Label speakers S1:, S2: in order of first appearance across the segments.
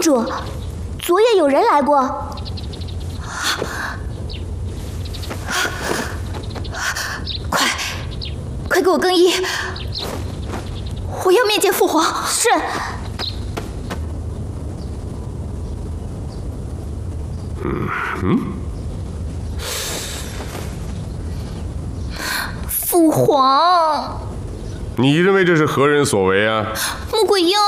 S1: 主，昨夜有人来过。
S2: 快给我更衣！我要面见父皇。
S1: 是。
S2: 父皇，
S3: 你认为这是何人所为啊？
S2: 穆桂英。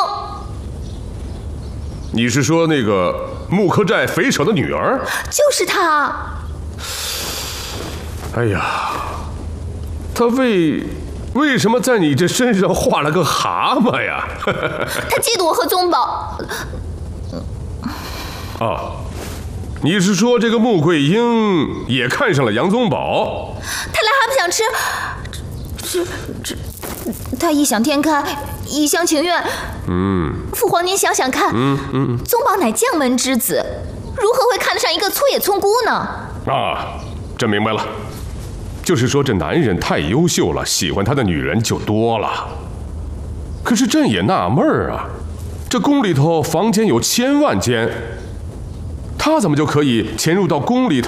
S3: 你是说那个穆克寨匪首的女儿？
S2: 就是她。
S3: 哎呀，她为什么在你这身上画了个蛤蟆呀？
S2: 她嫉妒我和宗宝。
S3: 啊，你是说这个穆桂英也看上了杨宗保？
S2: 他俩还不想吃，他异想天开，一厢情愿。父皇您想想看，宗保乃将门之子，如何会看得上一个粗野村姑呢？
S3: 啊，朕明白了，就是说这男人太优秀了，喜欢他的女人就多了。可是朕也纳闷啊，这宫里头房间有1000万间，他怎么就可以潜入到宫里头